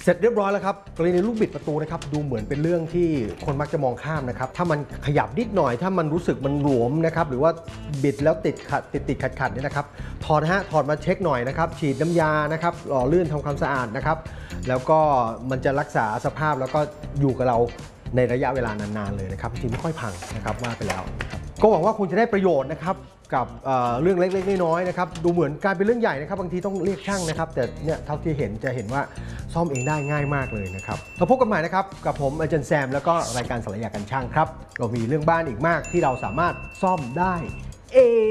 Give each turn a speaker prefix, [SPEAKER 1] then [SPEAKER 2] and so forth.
[SPEAKER 1] ร็จเรียบร้อยแล้วครับกรณีลูกบิดประตูนะครับดูเหมือนเป็นเรื่องที่คนมักจะมองข้ามนะครับถ้ามันขยับนิดหน่อยถ้ามันรู้สึกมันหลวมนะครับหรือว่าบิดแล้วติดขัดเนี่ยนะครับถอดถอดมาเช็คหน่อยนะครับฉีดน้ำยานะครับหล่อลื่นทำความสะอาดนะครับแล้วก็มันจะรักษาสภาพแล้วก็อยู่กับเราในระยะเวลานานๆเลยนะครับจริงไม่ค่อยพังนะครับว่าไปแล้วก็หวังว่าคุณจะได้ประโยชน์นะครับกับเรื่องเล็กๆน้อยๆนะครับดูเหมือนการเป็นเรื่องใหญ่นะครับบางทีต้องเรียกช่างนะครับแต่เนี่ยเท่าที่เห็นจะเห็นว่าซ่อมเองได้ง่ายมากเลยนะครับเราพบกันใหม่นะครับกับผมอาจารย์แซมแล้วก็รายการศัลยกรรมช่างครับเรามีเรื่องบ้านอีกมากที่เราสามารถซ่อมได้เอง